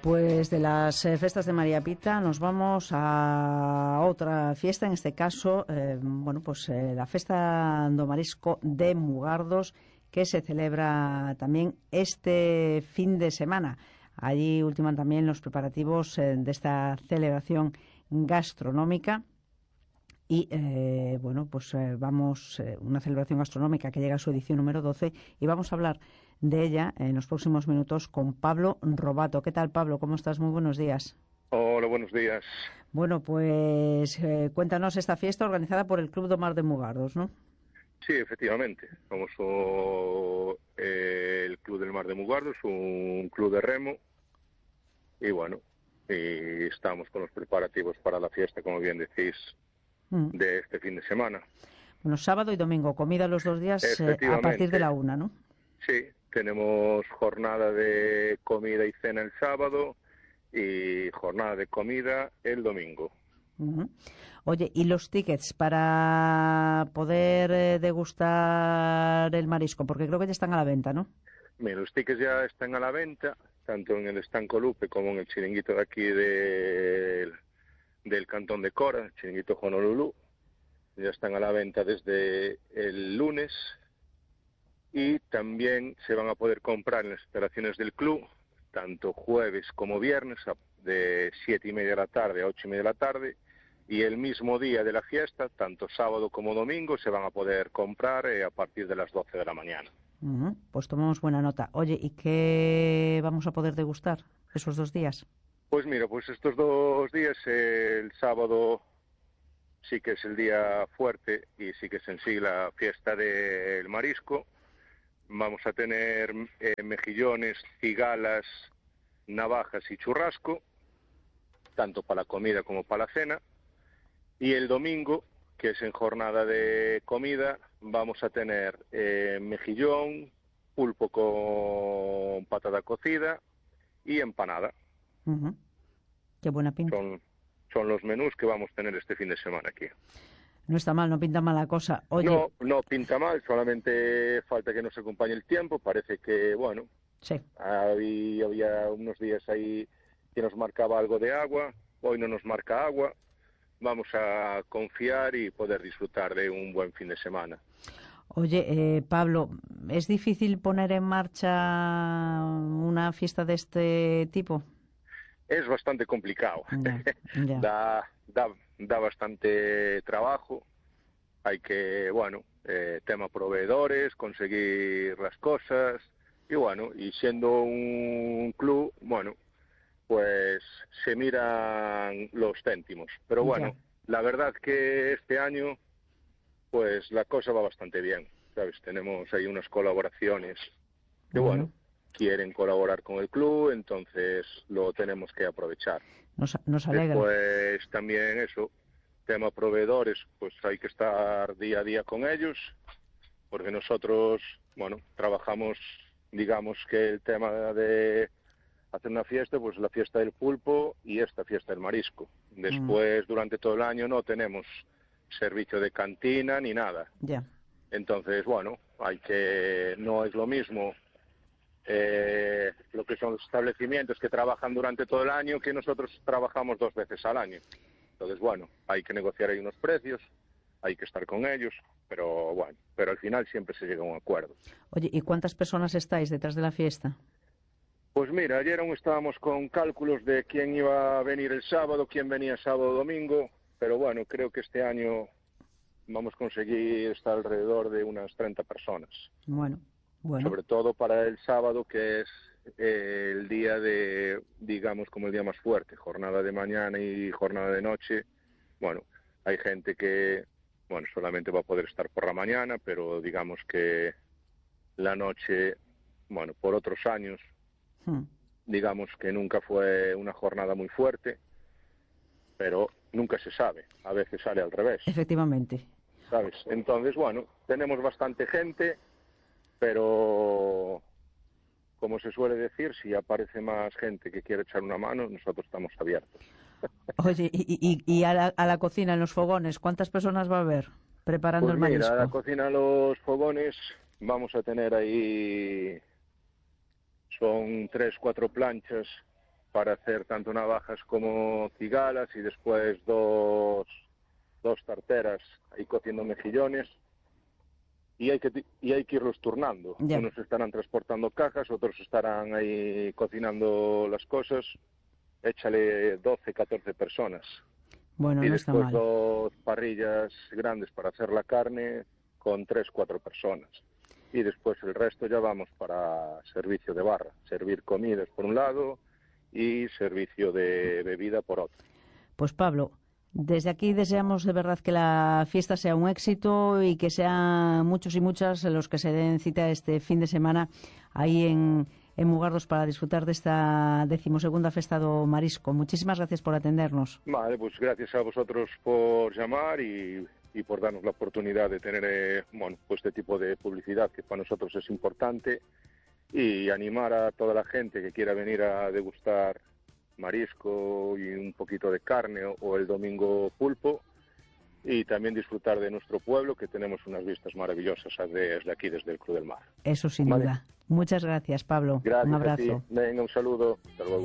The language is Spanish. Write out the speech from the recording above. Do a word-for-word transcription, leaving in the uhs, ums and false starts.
Pues de las eh, festas de María Pita nos vamos a outra fiesta, en este caso, eh, bueno, pues eh, la Festa do Marisco de Mugardos, que se celebra también este fin de semana. Allí ultiman también los preparativos eh, de esta celebración gastronómica. Y eh, bueno, pues eh, vamos, eh, una celebración gastronómica que llega a su edición número doce, y vamos a hablar de ella en los próximos minutos con Pablo Robato. ¿Qué tal, Pablo? ¿Cómo estás? Muy buenos días. Hola, buenos días. Bueno, pues eh, cuéntanos esta fiesta organizada por el Club do Mar de Mugardos, ¿no? Sí, efectivamente. Somos o, eh, el Club del Mar de Mugardos, un club de remo, y bueno, y estamos con los preparativos para la fiesta, como bien decís, mm. de este fin de semana. Bueno, sábado y domingo, comida los dos días eh, a partir de la una, ¿no? Sí, tenemos jornada de comida y cena el sábado y jornada de comida el domingo. Uh-huh. Oye, ¿y los tickets para poder eh, degustar el marisco? Porque creo que ya están a la venta, ¿no? Mira, los tickets ya están a la venta, tanto en el Estanco Lupe como en el chiringuito de aquí de, del Cantón de Cora, el chiringuito Honolulu. Ya están a la venta desde el lunes, y también se van a poder comprar en las instalaciones del club, tanto jueves como viernes, de siete y media de la tarde a ocho y media de la tarde, y el mismo día de la fiesta, tanto sábado como domingo, se van a poder comprar eh, a partir de las doce de la mañana. Uh-huh. Pues tomamos buena nota. Oye, ¿y qué vamos a poder degustar esos dos días? Pues mira, pues estos dos días, eh, el sábado sí que es el día fuerte y sí que es en sí la fiesta del marisco. Vamos a tener eh, mejillones, cigalas, navajas y churrasco, tanto para la comida como para la cena. Y el domingo, que es en jornada de comida, vamos a tener eh, mejillón, pulpo con patata cocida y empanada. Uh-huh. Qué buena pinta. Son, son los menús que vamos a tener este fin de semana aquí. No está mal, no pinta mal la cosa. Oye... No, no pinta mal, solamente falta que nos acompañe el tiempo. Parece que, bueno, sí. había, había unos días ahí que nos marcaba algo de agua, hoy no nos marca agua. Vamos a confiar y poder disfrutar de un buen fin de semana. Oye, eh, Pablo, ¿es difícil poner en marcha una fiesta de este tipo? Es bastante complicado. Ya, ya. da, da, da bastante trabajo. Hay que, bueno, eh, tema proveedores, conseguir las cosas. Y bueno, y siendo un club, bueno, pues se miran los céntimos. Pero bueno, ya. La verdad que este año, pues la cosa va bastante bien, ¿sabes? Tenemos ahí unas colaboraciones que, bueno, bueno quieren colaborar con el club, entonces lo tenemos que aprovechar. Nos, nos alegra. Después también eso, tema proveedores, pues hay que estar día a día con ellos, porque nosotros, bueno, trabajamos, digamos que el tema de hacer una fiesta, pues la fiesta del pulpo y esta fiesta del marisco. Después, mm. durante todo el año no tenemos servicio de cantina ni nada. Ya. Yeah. Entonces, bueno, hay que, no es lo mismo eh, lo que son los establecimientos que trabajan durante todo el año que nosotros trabajamos dos veces al año. Entonces, bueno, hay que negociar ahí unos precios, hay que estar con ellos, pero bueno, pero al final siempre se llega a un acuerdo. Oye, ¿y cuántas personas estáis detrás de la fiesta? Pues mira, ayer aún estábamos con cálculos de quién iba a venir el sábado, quién venía sábado o domingo, pero bueno, creo que este año vamos a conseguir estar alrededor de unas treinta personas. Bueno, bueno. Sobre todo para el sábado, que es eh, el día de, digamos, como el día más fuerte, jornada de mañana y jornada de noche. Bueno, hay gente que, bueno, solamente va a poder estar por la mañana, pero digamos que la noche, bueno, por otros años, hmm. digamos que nunca fue una jornada muy fuerte, pero nunca se sabe, a veces sale al revés. Efectivamente. ¿Sabes? Entonces, bueno, tenemos bastante gente, pero como se suele decir, si aparece más gente que quiere echar una mano, nosotros estamos abiertos. Oye, y, y, y a, la, a la cocina, en los fogones, ¿cuántas personas va a haber preparando pues el marisco? Mira, a la cocina, los fogones, vamos a tener ahí, son tres, cuatro planchas para hacer tanto navajas como cigalas y después dos, dos tarteras ahí cociendo mejillones. Y hay que y hay que irlos turnando. Ya. Unos estarán transportando cajas, otros estarán ahí cocinando las cosas. Échale doce, catorce personas. Bueno, y no está después mal. dos parrillas grandes para hacer la carne con tres, cuatro personas. Y después el resto ya vamos para servicio de barra, servir comidas por un lado y servicio de bebida por otro. Pues Pablo, desde aquí deseamos de verdad que la fiesta sea un éxito y que sean muchos y muchas los que se den cita este fin de semana ahí en, en Mugardos para disfrutar de esta decimosegunda Festa do Marisco. Muchísimas gracias por atendernos. Vale, pues gracias a vosotros por llamar y, y por darnos la oportunidad de tener eh, bueno, pues este tipo de publicidad que para nosotros es importante, y animar a toda la gente que quiera venir a degustar marisco y un poquito de carne o, o el domingo pulpo, y también disfrutar de nuestro pueblo, que tenemos unas vistas maravillosas desde aquí, desde el Cruz del Mar. Eso sin ¿Vale? duda. Muchas gracias, Pablo. Gracias Un a abrazo. ti. Venga, un saludo. Hasta luego.